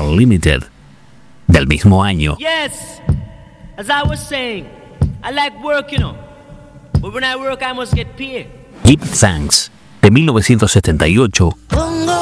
Limited, del mismo año. Yes, as I was saying, I like work, but when I work I must get paid. Give Thanks, de 1978.